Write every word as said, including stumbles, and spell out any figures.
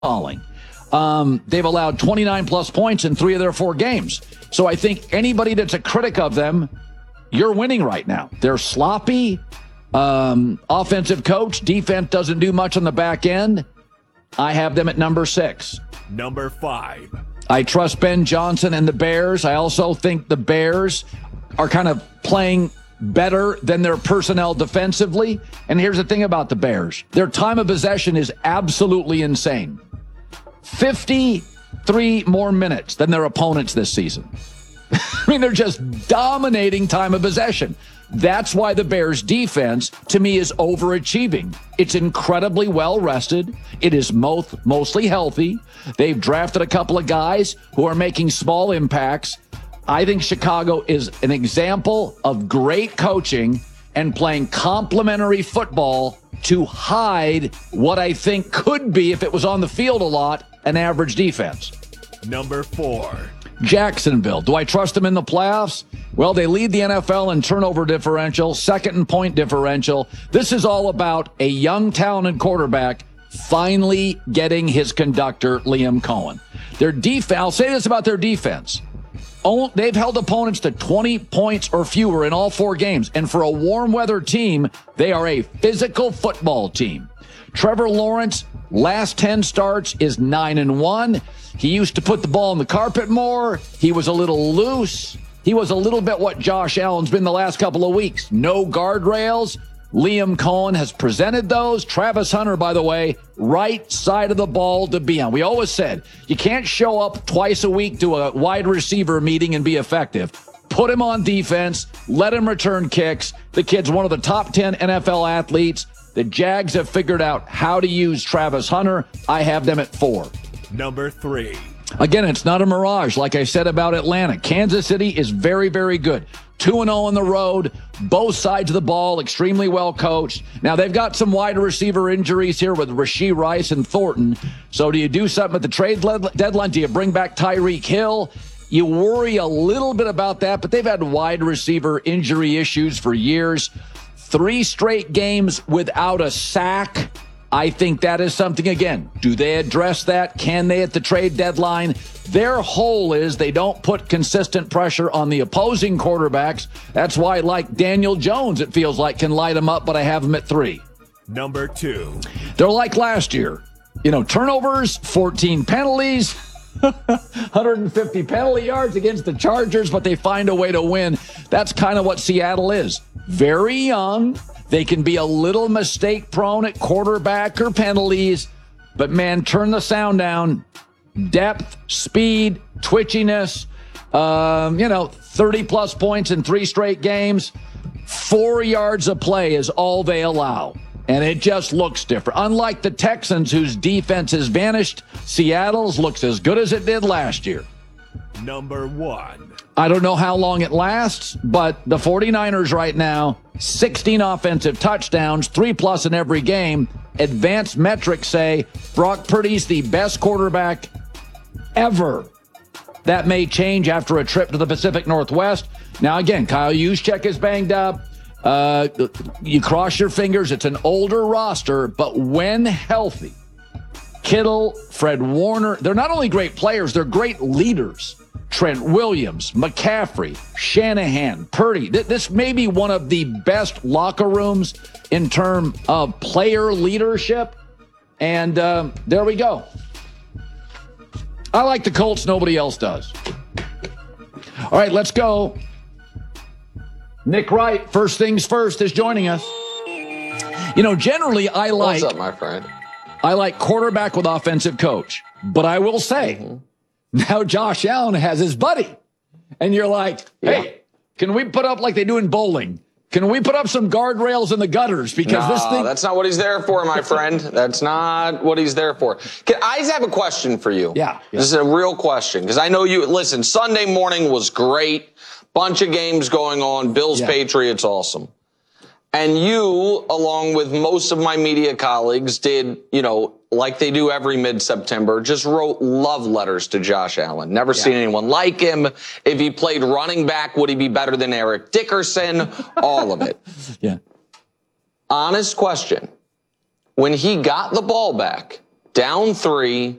falling. Um, they've allowed twenty-nine plus points in three of their four games. So I think anybody that's a critic of them, you're winning right now. They're sloppy. Um, offensive coach, defense doesn't do much on the back end. I have them at number six. Number five. I trust Ben Johnson and the Bears. I also think the Bears are kind of playing better than their personnel defensively. And here's the thing about the Bears. Their time of possession is absolutely insane. fifty-three more minutes than their opponents this season. I mean, they're just dominating time of possession. That's why the Bears defense, to me, is overachieving. It's incredibly well rested. It is most, mostly healthy. They've drafted a couple of guys who are making small impacts. I think Chicago is an example of great coaching and playing complementary football to hide what I think could be, if it was on the field a lot, an average defense. Number four. Jacksonville. Do I trust them in the playoffs? Well, they lead the N F L in turnover differential, second in point differential. This is all about a young, talented quarterback finally getting his conductor, Liam Cohen. Their defense, I'll say this about their defense. They've held opponents to twenty points or fewer in all four games. And for a warm weather team, they are a physical football team. Trevor Lawrence, last ten starts, is nine and one. He used to put the ball on the carpet more. He was a little loose. He was a little bit what Josh Allen's been the last couple of weeks. No guardrails. Liam Cohen has presented those. Travis Hunter, by the way, right side of the ball to be on. We always said you can't show up twice a week to a wide receiver meeting and be effective. Put him on defense. Let him return kicks. The kid's one of the top ten N F L athletes. The Jags have figured out how to use Travis Hunter. I have them at four. Number three. Again, it's not a mirage, like I said about Atlanta. Kansas City is very, very good. two and oh on the road, both sides of the ball, extremely well coached. Now, they've got some wide receiver injuries here with Rashee Rice and Thornton. So do you do something at the trade deadline? Do you bring back Tyreek Hill? You worry a little bit about that, but they've had wide receiver injury issues for years. Three straight games without a sack. I think that is something, again, do they address that? Can they at the trade deadline? Their hole is they don't put consistent pressure on the opposing quarterbacks. That's why, like Daniel Jones, it feels like, can light them up, but I have them at three. Number two. They're like last year. You know, turnovers, fourteen penalties, one hundred fifty penalty yards against the Chargers, but they find a way to win. That's kind of what Seattle is. Very young. They can be a little mistake prone at quarterback or penalties, but man, turn the sound down. Depth, speed, twitchiness, um, you know, thirty plus points in three straight games. Four yards of play is all they allow. And it just looks different. Unlike the Texans, whose defense has vanished, Seattle's looks as good as it did last year. Number one. I don't know how long it lasts, but the 49ers right now, sixteen offensive touchdowns, three plus in every game. Advanced metrics say Brock Purdy's the best quarterback ever. That may change after a trip to the Pacific Northwest. Now, again, Kyle Juszczyk is banged up. Uh, you cross your fingers. It's an older roster, but when healthy, Kittle, Fred Warner, they're not only great players, they're great leaders. Trent Williams, McCaffrey, Shanahan, Purdy. This may be one of the best locker rooms in terms of player leadership. And um, there we go. I like the Colts. Nobody else does. All right, let's go. Nick Wright, first things first, is joining us. You know, generally I like... What's up, my friend? I like quarterback with offensive coach. But I will say... Mm-hmm. Now Josh Allen has his buddy. And you're like, hey, yeah. Can we put up like they do in bowling? Can we put up some guardrails in the gutters? Because no, this thing... that's not what he's there for, my friend. That's not what he's there for. Can, I just have a question for you. Yeah. yeah. This is a real question. Because I know you... Listen, Sunday morning was great. Bunch of games going on. Bills, yeah. Patriots, awesome. And you, along with most of my media colleagues, did, you know, like they do every mid-September, just wrote love letters to Josh Allen. Never yeah. seen anyone like him. If he played running back, would he be better than Eric Dickerson? All of it. Yeah. Honest question. When he got the ball back down three,